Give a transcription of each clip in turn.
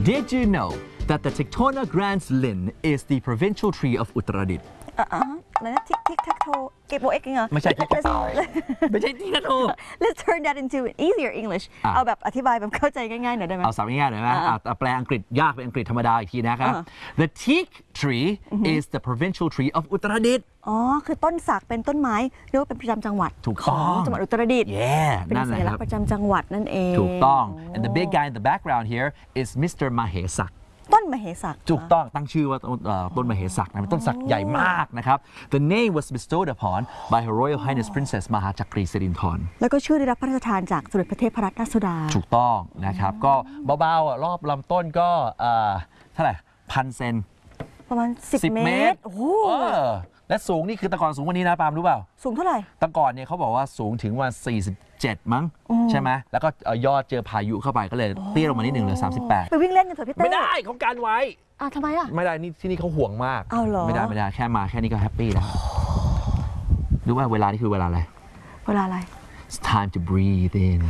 Did you know that the Tectona grandlin is the provincial tree of Uttaradit อะไรนะทิกทักโทเก็บโบเอ็กเหรอไม่ใช่ทิกทักโทไม่ใช่ทิกทักโท Let's turn that into easier English เอาแบบอธิบายแบบเข้าใจง่ายๆหน่อยได้ไหมเอาสับง่ายๆหน่อยไหมแปลอังกฤษยากเป็นอังกฤษธรรมดาอีกทีนะครับ The teak tree is the provincial tree of Uttaradit อ๋อคือต้นสักเป็นต้นไม้เรียกว่าเป็นประจำจังหวัดถูกต้องจังหวัดอุตรดิตถ์เป็นสัญลักษณ์ประจำจังหวัดนั่นเองถูกต้อง and the big guy in the background here is Mr. Mahesak ต้นมเหสักถูกต้องตั้งชื่อว่าต้นมเหสักนะเป็นต้นสักใหญ่มากนะครับ The name was bestowed upon by Her Royal Highness Princess มหาจักรีสิรินธรแล้วก็ชื่อได้รับพระราชทานจากสมเด็จพระเทพรัตนราชสุดาถูกต้องนะครับก็เบาๆรอบลำต้นก็เท่าไหร่1,000 เซนประมาณ10 เมตรโอ้โหและสูงนี่คือตะกอนสูงกว่านี้นะปาล์มรู้เปล่าสูงเท่าไหร่ตะกอนเนี่ยเขาบอกว่าสูงถึงวัน47มั้งใช่ไหมแล้วก็ยอดเจอพายุเข้าไปก็เลยเตี้ยลงมานิดหนึ่งเหลือ38 ไปวิ่งเล่นกันเถอะพี่เต้ไม่ได้เขาการไว้ทำไมไม่ได้นี่ที่นี่เขาห่วงมากเอาเหรอไม่ได้แค่มาแค่นี้ก็แฮปปี้แล้วรู้ว่าเวลานี่คือเวลาอะไรเวลาอะไร It's time to breathe in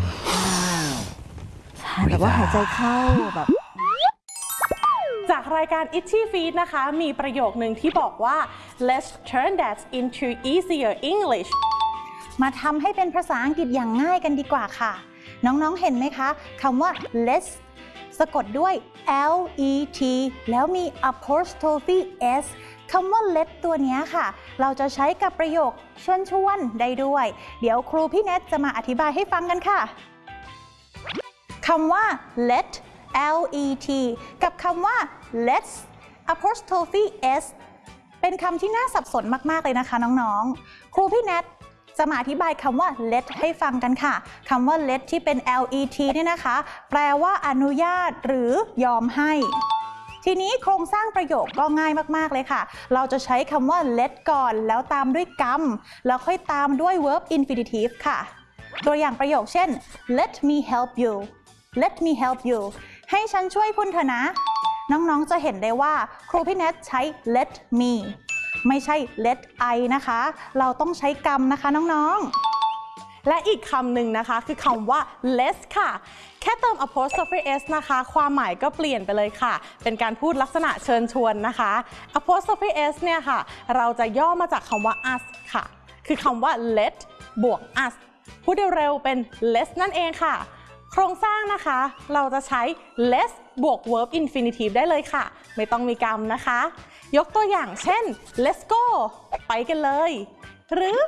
แบบว่าหายใจเข้าแบบจากรายการ Itchy Feed นะคะมีประโยคนึงที่บอกว่า Let's turn that into easier English มาทำให้เป็นภาษาอังกฤษอย่างง่ายกันดีกว่าค่ะน้องๆเห็นไหมคะคำว่า let's สะกดด้วย L E T แล้วมี apostrophe S คำว่า let ตัวนี้ค่ะเราจะใช้กับประโยคเชิญชวนได้ด้วยเดี๋ยวครูพี่เนทจะมาอธิบายให้ฟังกันค่ะคำว่า let L E T กับคำว่า let's apostrophe S เป็นคำที่น่าสับสนมากๆเลยนะคะน้องๆครูพี่เนทจะมาอธิบายคำว่า let ให้ฟังกันค่ะคำว่า let ที่เป็น let เนี่ยนะคะแปลว่าอนุญาตหรือยอมให้ทีนี้โครงสร้างประโยคก็ง่ายมากๆเลยค่ะเราจะใช้คำว่า let ก่อนแล้วตามด้วยกรรมแล้วค่อยตามด้วย verb infinitive ค่ะตัวอย่างประโยคเช่น let me help you let me help you ให้ฉันช่วยคุณเถอะนะน้องๆจะเห็นได้ว่าครูพี่เนทใช้ let me ไม่ใช่ let I นะคะเราต้องใช้กรรมนะคะน้องๆและอีกคำหนึ่งนะคะคือคำว่า let's ค่ะแค่เติม apostrophe s นะคะความหมายก็เปลี่ยนไปเลยค่ะเป็นการพูดลักษณะเชิญชวนนะคะ apostrophe s เนี่ยค่ะเราจะย่อมาจากคำว่า us ค่ะคือคำว่า let บวก us พูดเร็วๆเป็น let's นั่นเองค่ะโครงสร้างนะคะเราจะใช้ let's บวก verb infinitive ได้เลยค่ะไม่ต้องมีกรรมนะคะยกตัวอย่างเช่น let's go ไปกันเลยหรือ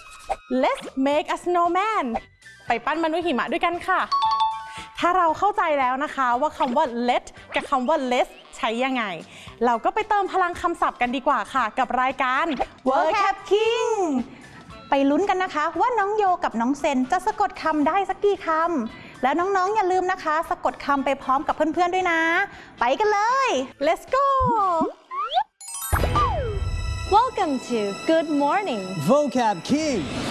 let's make a snowman ไปปั้นมนุษย์หิมะด้วยกันค่ะถ้าเราเข้าใจแล้วนะคะว่าคำว่า let กับคำว่า let's ใช้ยังไงเราก็ไปเติมพลังคำศัพท์กันดีกว่าค่ะกับรายการ Vocab King ไปลุ้นกันนะคะว่าน้องโยกับน้องเซนจะสะกดคำได้สักกี่คำแล้วน้องๆอย่าลืมนะคะสะกดคำไปพร้อมกับเพื่อนๆด้วยนะไปกันเลย Let's go Welcome to Good Morning Vocab King